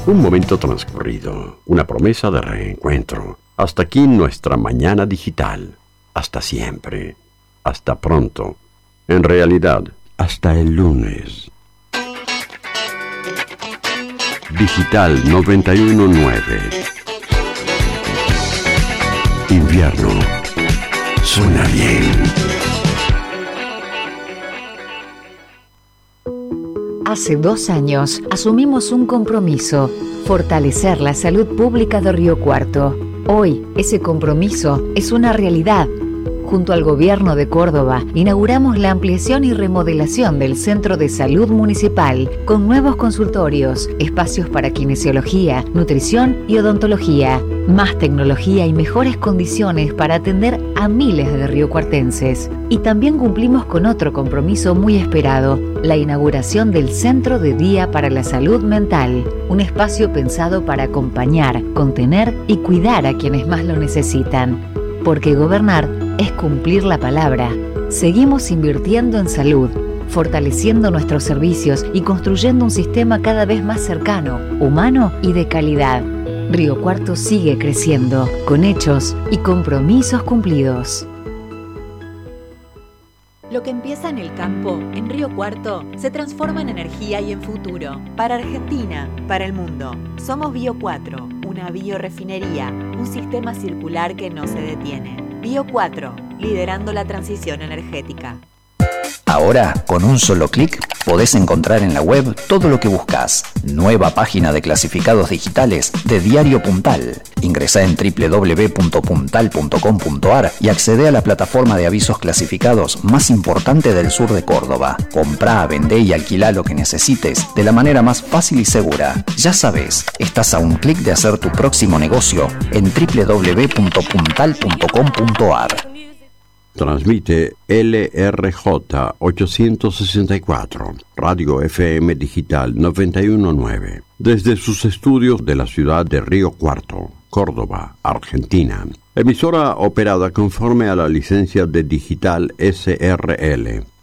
Un momento transcurrido, una promesa de reencuentro. Hasta aquí nuestra mañana digital. Hasta siempre. Hasta pronto. En realidad, hasta el lunes. Digital 919. Invierno. Suena bien. Hace 2 años asumimos un compromiso: fortalecer la salud pública de Río Cuarto. Hoy, ese compromiso es una realidad. Junto al Gobierno de Córdoba, inauguramos la ampliación y remodelación del Centro de Salud Municipal, con nuevos consultorios, espacios para kinesiología, nutrición y odontología, más tecnología y mejores condiciones para atender a miles de riocuartenses. Y también cumplimos con otro compromiso muy esperado: la inauguración del Centro de Día para la Salud Mental, un espacio pensado para acompañar, contener y cuidar a quienes más lo necesitan. Porque gobernar es cumplir la palabra. Seguimos invirtiendo en salud, fortaleciendo nuestros servicios y construyendo un sistema cada vez más cercano, humano y de calidad. Río Cuarto sigue creciendo, con hechos y compromisos cumplidos. Lo que empieza en el campo, en Río Cuarto, se transforma en energía y en futuro. Para Argentina, para el mundo. Somos Bio 4, una biorefinería, un sistema circular que no se detiene. Bio 4, liderando la transición energética. Ahora, con un solo clic, podés encontrar en la web todo lo que buscas. Nueva página de clasificados digitales de Diario Puntal. Ingresá en www.puntal.com.ar y accede a la plataforma de avisos clasificados más importante del sur de Córdoba. Comprá, vendé y alquilá lo que necesites de la manera más fácil y segura. Ya sabés, estás a un clic de hacer tu próximo negocio en www.puntal.com.ar. Transmite LRJ 864, Radio FM Digital 919, desde sus estudios de la ciudad de Río Cuarto, Córdoba, Argentina. Emisora operada conforme a la licencia de Digital SRL.